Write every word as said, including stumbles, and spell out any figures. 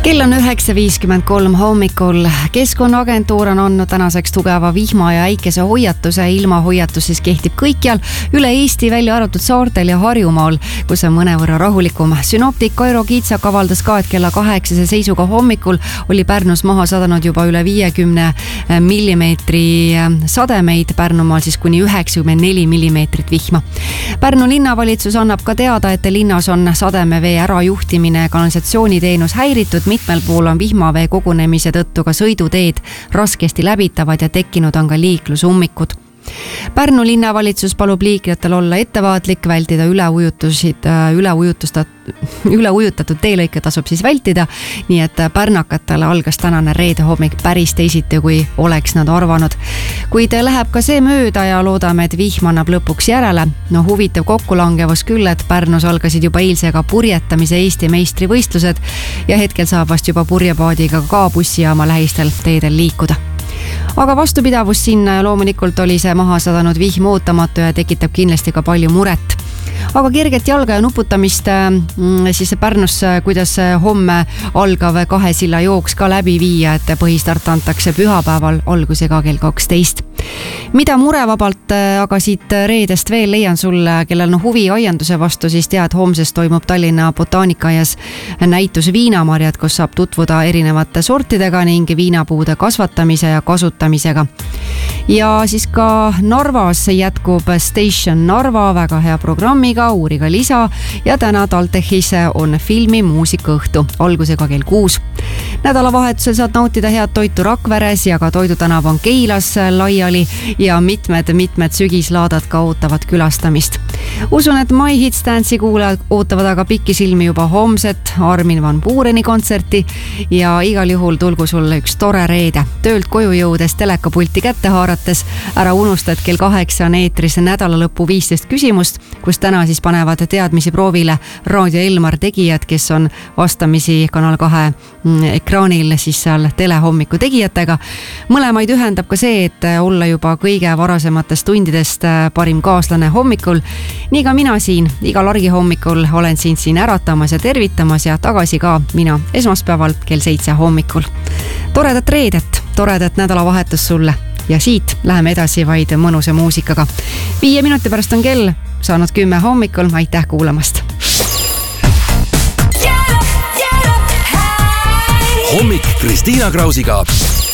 Kell on üheksa viiskümmend kolm hommikul. Keskkonnaagentuur on andnud tänaseks tugeva vihma ja äikese hoiatuse. Ilmahoiatus siis kehtib kõikjal üle Eesti, välja arvatud saartel ja Harjumaal, kus on mõnevõrra rahulikum. Synoptik Kairo Kiitsak avaldas ka, et kella kaheksase seisuga hommikul oli Pärnus maha sadanud juba üle viiekümne millimeetri sademeid, Pärnumaal siis kuni üheksakümmend neli millimeetrit vihma. Pärnu linnavalitsus annab ka teada, et linnas on sademevee ärajuhtimine ja kanalisatsiooniteenus häiritud. Mitmel pool on vihmavee kogunemise tõttu ka sõiduteed raskesti läbitavad ja tekkinud on ka liiklusummikud. Pärnu linnavalitsus palub liiklejatel olla ettevaatlik, vältida üleujutusid, üleujutust, üleujutatud teelõike tasub siis vältida, nii et pärnakatele algas tänane reede hommik päris teisiti, kui oleks nad arvanud. Kuid läheb ka see mööda ja loodame, et vihm annab lõpuks järele. No huvitav kokkulangevus küll, et Pärnus algasid juba eilsega purjetamise Eesti meistrivõistlused ja hetkel saab vast juba purjepaadiga ka bussijaama lähistel teedel liikuda. Aga vastupidavus sinna ja loomulikult oli see maha sadanud vihm ootamatu ja tekitab kindlasti ka palju muret. Aga kerget jalga ja nuputamist siis Pärnus, kuidas homme algav kahe silla jooks ka läbi viia, et põhistart antakse pühapäeval algusega kell kaksteist. Mida murevabalt aga siit reedest veel leian sulle, kellel on huvi aianduse vastu, siis tead, homsest toimub Tallinna Botaanikaias näitus viinamarjad, kus saab tutvuda erinevate sortidega ning viinapuude kasvatamise ja kasutamisega. Ja siis ka Narvas jätkub Station Narva väga hea programmiga, uuriga lisa ja täna TalTechis on filmi muusikaõhtu algusega kell kuus. Nädalavahetusel saad nautida head toitu Rakveres ja ka Toidutänav on Keilas laiali ja mitmed-mitmed sügislaadad ka ootavad külastamist. Usun, et My Hits Dance'i kuulajad ootavad aga pikisilmi juba homset Armin van Buureni kontserti ja igal juhul tulgu sulle üks tore reede. Töölt koju jõudes telekapulti kätte haarates ära unusta, et kell kaheksa on eetris nädalalõppu viisteist küsimust, kus täna siis panevad teadmisi proovile Raadio Elmar tegijad, kes on vastamisi Kanal kahe ekraanil siis seal telehommiku tegijatega. Mõlemaid ühendab ka see, et olla juba kõige varasematest tundidest parim kaaslane hommikul. Nii ka mina siin, igal argihommikul olen siin siin äratamas ja tervitamas ja tagasi ka mina esmaspäeval kell seitse hommikul. Toredat reedet, toredat nädalavahetust sulle ja siit läheme edasi vaid mõnusa muusikaga. Viie minuti pärast on kell saanud kümme hommikul, aitäh kuulamast. Hommik Kristiina Krausiga.